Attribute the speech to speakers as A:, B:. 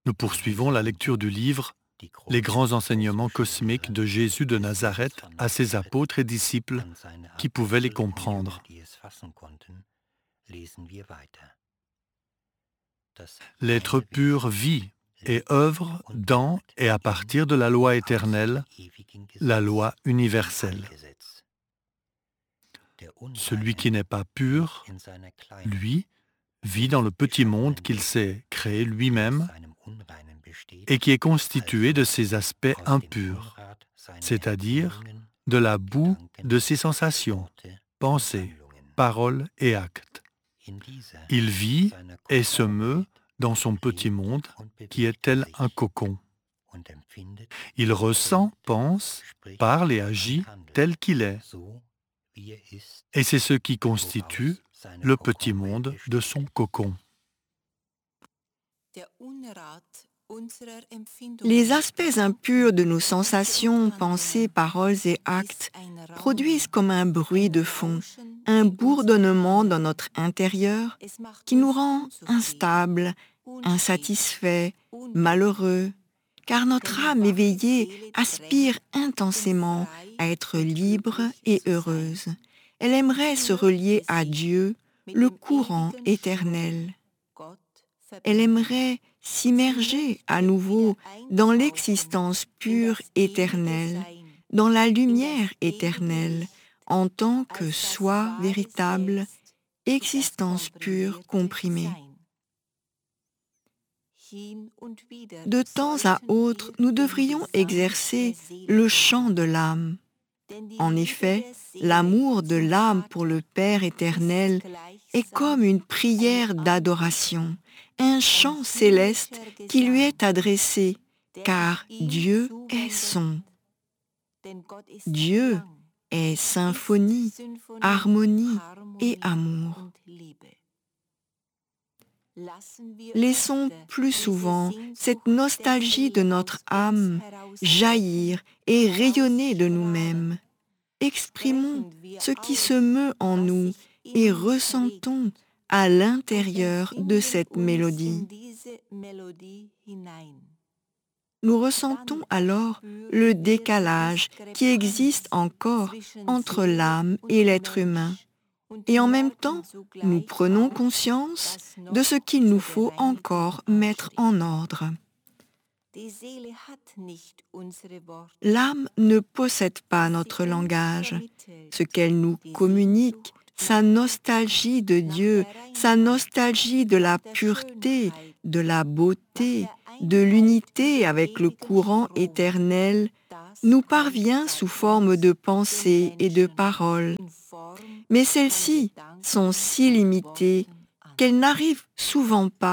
A: Nous poursuivons la lecture du livre Les grands enseignements cosmiques de Jésus de Nazareth à ses apôtres et disciples qui pouvaient les comprendre. L'être pur vit et œuvre dans et à partir de la loi éternelle, la loi universelle. Celui qui n'est pas pur, lui, vit dans le petit monde qu'il s'est créé lui-même et qui est constitué de ses aspects impurs, c'est-à-dire de la boue de ses sensations, pensées, paroles et actes. Il vit et se meut dans son petit monde qui est tel un cocon. Il ressent, pense, parle et agit tel qu'il est. Et c'est ce qui constitue le petit monde de son cocon.
B: Les aspects impurs de nos sensations, pensées, paroles et actes produisent comme un bruit de fond, un bourdonnement dans notre intérieur qui nous rend instables, insatisfaits, malheureux, car notre âme éveillée aspire intensément à être libre et heureuse. Elle aimerait se relier à Dieu, le courant éternel. Elle aimerait s'immerger à nouveau dans l'existence pure éternelle, dans la lumière éternelle, en tant que soi véritable, existence pure comprimée. De temps à autre, nous devrions exercer le chant de l'âme. En effet, l'amour de l'âme pour le Père éternel est comme une prière d'adoration, un chant céleste qui lui est adressé, car Dieu est son. Dieu est symphonie, harmonie et amour. Laissons plus souvent cette nostalgie de notre âme jaillir et rayonner de nous-mêmes. Exprimons ce qui se meut en nous et ressentons à l'intérieur de cette mélodie. Nous ressentons alors le décalage qui existe encore entre l'âme et l'être humain. Et en même temps, nous prenons conscience de ce qu'il nous faut encore mettre en ordre. L'âme ne possède pas notre langage. Ce qu'elle nous communique, sa nostalgie de Dieu, sa nostalgie de la pureté, de la beauté, de l'unité avec le courant éternel, nous parvient sous forme de pensées et de paroles. Mais celles-ci sont si limitées qu'elles n'arrivent souvent pas